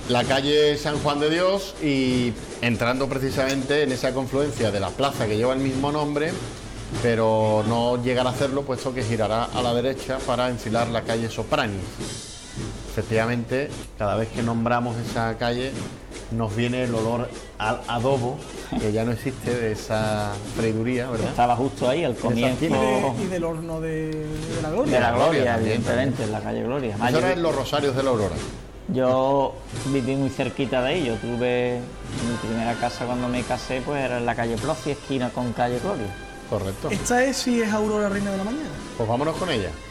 la calle San Juan de Dios y entrando precisamente en esa confluencia de la plaza que lleva el mismo nombre, pero no llegará a hacerlo puesto que girará a la derecha para enfilar la calle Sopranis. Efectivamente, cada vez que nombramos esa calle nos viene el olor al adobo, que ya no existe, de esa freiduría, ¿verdad? Estaba justo ahí, al comienzo. Y del horno de la Gloria. De la Gloria, también, evidentemente, en la calle Gloria. Eso era en los Rosarios de la Aurora. Yo viví muy cerquita de ahí. Yo tuve mi primera casa cuando me casé, pues era en la calle Ploci, esquina con calle Gloria. Correcto. Esta es, sí, es Aurora Reina de la Mañana. Pues vámonos con ella.